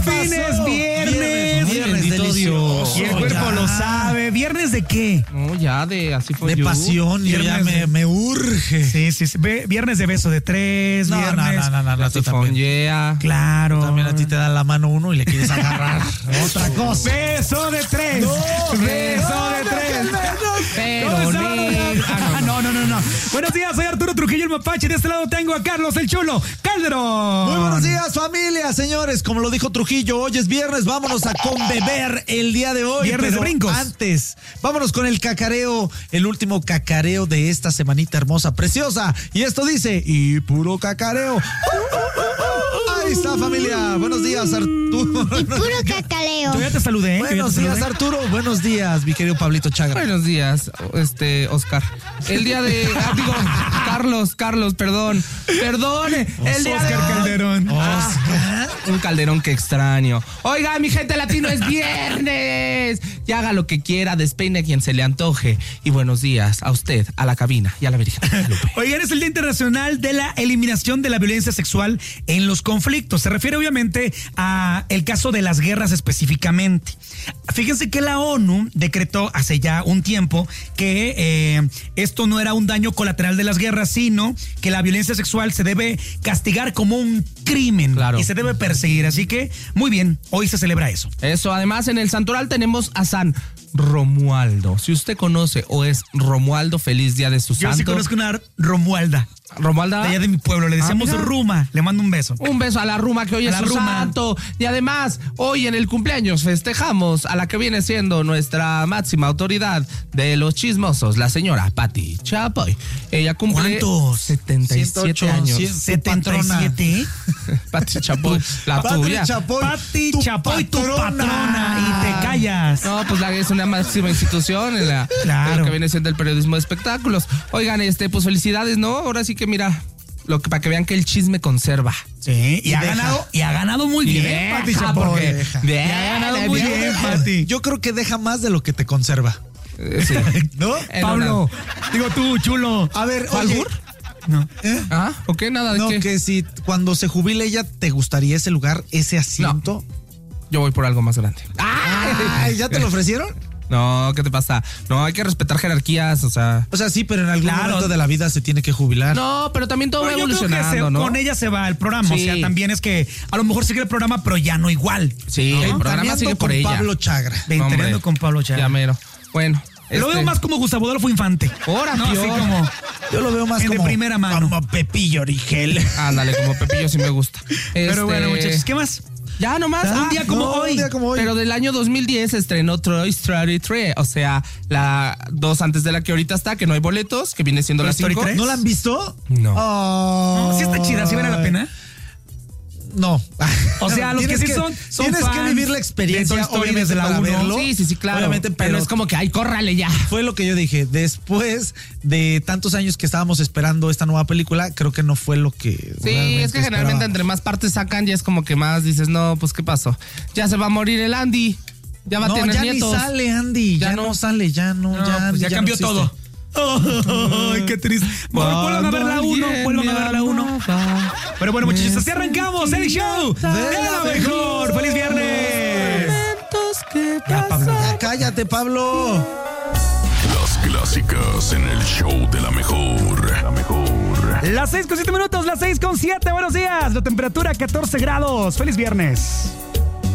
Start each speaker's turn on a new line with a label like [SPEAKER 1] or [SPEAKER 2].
[SPEAKER 1] fin es viernes.
[SPEAKER 2] Viernes delicioso.
[SPEAKER 1] Y el cuerpo lo sabe. ¿Viernes de qué?
[SPEAKER 3] No, ya de así fue.
[SPEAKER 2] De pasión, yo ya me urge.
[SPEAKER 1] Sí. Viernes de beso de tres.
[SPEAKER 2] No,
[SPEAKER 1] viernes.
[SPEAKER 2] no, tú también.
[SPEAKER 3] Yeah.
[SPEAKER 1] Claro.
[SPEAKER 2] También a ti te da la mano uno y le quieres agarrar otra cosa.
[SPEAKER 1] Beso de tres. Beso de tres.
[SPEAKER 3] Pero
[SPEAKER 1] No. Buenos días, soy Arturo Trujillo, el Mapache. De este lado tengo a Carlos el Chulo Calderón.
[SPEAKER 2] Muy buenos días, familia, señores. Como lo dijo Trujillo, hoy es viernes. Vámonos a conbeber el día de hoy.
[SPEAKER 1] Viernes de brincos.
[SPEAKER 2] Antes, vámonos con el cacareo, el último cacareo de esta semanita hermosa, preciosa. Y esto dice, y puro cacareo. Ahí está, familia. Buenos días, Arturo.
[SPEAKER 4] Y puro cacaleo.
[SPEAKER 1] Yo ya te saludé.
[SPEAKER 2] Buenos días, Arturo. Buenos días, mi querido Pablito Chagra.
[SPEAKER 3] Buenos días, Oscar. El día de... Carlos, perdón. Perdone. El día de
[SPEAKER 1] Oscar Calderón.
[SPEAKER 2] Oscar.
[SPEAKER 3] Un Calderón que extraño. Oiga, mi gente latino, es viernes. Ya haga lo que quiera, despeine a quien se le antoje. Y buenos días a usted, a la cabina y a la Virgen Guadalupe.
[SPEAKER 1] Oigan, es el Día Internacional de la Eliminación de la Violencia Sexual en los Conflictos. Se refiere obviamente a el caso de las guerras específicamente. Fíjense que la ONU decretó hace ya un tiempo que esto no era un daño colateral de las guerras, sino que la violencia sexual se debe castigar como un crimen.
[SPEAKER 3] Claro.
[SPEAKER 1] Y se debe perseguir. Así que, muy bien, hoy se celebra eso.
[SPEAKER 3] Eso, además en el Santoral tenemos a San Romualdo. Si usted conoce o es Romualdo, feliz día de su
[SPEAKER 1] Yo
[SPEAKER 3] santo.
[SPEAKER 1] sí conozco una Romualda.
[SPEAKER 3] Romualda.
[SPEAKER 1] De allá de mi pueblo, le decíamos
[SPEAKER 3] mira.
[SPEAKER 1] Ruma. Le mando un beso.
[SPEAKER 3] Un beso a la Ruma, que hoy es su santo. Y además, hoy en el cumpleaños festejamos a la que viene siendo nuestra máxima autoridad de los chismosos, la señora Pati Chapoy. Ella cumple
[SPEAKER 1] ¿Cuántos?
[SPEAKER 3] 77
[SPEAKER 2] 108,
[SPEAKER 3] años.
[SPEAKER 1] 77.
[SPEAKER 3] Pati Chapoy, la tuya.
[SPEAKER 1] Pati Chapoy, tu patrona. Y te callas.
[SPEAKER 3] No, pues es una máxima institución en
[SPEAKER 1] Claro.
[SPEAKER 3] en lo que viene siendo el periodismo de espectáculos. Oigan, pues felicidades, ¿no? Ahora sí que mira, para que vean que el chisme conserva.
[SPEAKER 1] Sí, y ha
[SPEAKER 2] deja.
[SPEAKER 1] ganado muy bien,
[SPEAKER 3] deja,
[SPEAKER 1] Pati Chapoy.
[SPEAKER 3] porque
[SPEAKER 2] deja.
[SPEAKER 1] Y ha ganado muy bien, Pati.
[SPEAKER 2] Yo creo que deja más de lo que te conserva.
[SPEAKER 3] Sí.
[SPEAKER 2] ¿No?
[SPEAKER 1] Pablo, digo tú, chulo.
[SPEAKER 2] A ver,
[SPEAKER 3] ¿Fue
[SPEAKER 2] oye.
[SPEAKER 3] albur?
[SPEAKER 1] No.
[SPEAKER 3] Ah, ok, nada de
[SPEAKER 2] No,
[SPEAKER 3] qué.
[SPEAKER 2] que si cuando se jubile ella, ¿te gustaría ese lugar, ese asiento?
[SPEAKER 3] Yo voy por algo más grande.
[SPEAKER 2] Ay, ¿ya te lo ofrecieron?
[SPEAKER 3] No, ¿qué te pasa? No, hay que respetar jerarquías, o sea.
[SPEAKER 2] O sea, sí, pero en algún momento de la vida se tiene que jubilar.
[SPEAKER 3] No, pero también todo va
[SPEAKER 1] Pero yo creo que
[SPEAKER 3] evolucionando, ¿no?
[SPEAKER 1] con ella se va el programa.
[SPEAKER 3] Sí.
[SPEAKER 1] O sea, también es que a lo mejor sigue el programa, pero ya no igual.
[SPEAKER 3] Sí, el programa
[SPEAKER 2] Ventaneando
[SPEAKER 3] sigue por
[SPEAKER 2] con
[SPEAKER 3] ella.
[SPEAKER 2] Pablo Chagra.
[SPEAKER 1] Ventaneando
[SPEAKER 3] hombre.
[SPEAKER 1] con Pablo Chagra.
[SPEAKER 3] Ya mero. Bueno.
[SPEAKER 1] Lo veo más como Gustavo Adolfo Infante.
[SPEAKER 3] Ahora,
[SPEAKER 1] no, así
[SPEAKER 3] tío.
[SPEAKER 1] como
[SPEAKER 2] Yo lo veo más
[SPEAKER 1] de
[SPEAKER 2] como
[SPEAKER 1] primera mano.
[SPEAKER 2] Como Pepillo Origel.
[SPEAKER 3] Ándale, como Pepillo sí me gusta.
[SPEAKER 1] Pero bueno, muchachos, ¿qué más?
[SPEAKER 3] Ya nomás.
[SPEAKER 1] Un día como hoy.
[SPEAKER 2] Un día como hoy.
[SPEAKER 3] Pero del año 2010 se estrenó Toy Story 3, o sea, la 2 antes de la que ahorita está, que no hay boletos, que viene siendo
[SPEAKER 1] ¿Toy
[SPEAKER 3] la
[SPEAKER 1] Story
[SPEAKER 3] 5.
[SPEAKER 1] 3?
[SPEAKER 2] ¿No la han visto?
[SPEAKER 3] No.
[SPEAKER 2] Oh.
[SPEAKER 1] No, sí está chida, sí vale la pena.
[SPEAKER 2] No.
[SPEAKER 1] O sea, los que sí son
[SPEAKER 2] tienes
[SPEAKER 1] fans
[SPEAKER 2] que vivir la
[SPEAKER 1] de
[SPEAKER 2] experiencia
[SPEAKER 1] Toy Story
[SPEAKER 2] obviamente,
[SPEAKER 1] desde la
[SPEAKER 2] para
[SPEAKER 1] 1.
[SPEAKER 2] verlo.
[SPEAKER 3] Sí, claro.
[SPEAKER 2] Obviamente,
[SPEAKER 3] pero es como que, ay, córrale ya.
[SPEAKER 2] Fue lo que yo dije. Después de tantos años que estábamos esperando esta nueva película, creo que no fue lo que.
[SPEAKER 3] Sí, es que generalmente
[SPEAKER 2] esperábamos.
[SPEAKER 3] entre más partes sacan, ya es como que más dices, no, pues ¿qué pasó? Ya se va a morir el Andy. Ya va a tener
[SPEAKER 2] ya
[SPEAKER 3] nietos.
[SPEAKER 2] ni sale, Andy.
[SPEAKER 3] Ya
[SPEAKER 2] Ya
[SPEAKER 3] no.
[SPEAKER 2] no sale, ya no.
[SPEAKER 1] Pues ya cambió
[SPEAKER 2] no existe.
[SPEAKER 1] todo. Ay, qué triste. Vuelvan a ver la 1, vuelvan a ver la 1. Pero bueno, muchachos, así arrancamos el show de la mejor. ¡Feliz viernes! Ya, Pablo, ya.
[SPEAKER 2] Cállate, Pablo.
[SPEAKER 5] Las clásicas en el show de la mejor. La mejor.
[SPEAKER 1] Las 6:07 minutos, las 6:07. Buenos días. La temperatura 14 grados. ¡Feliz viernes!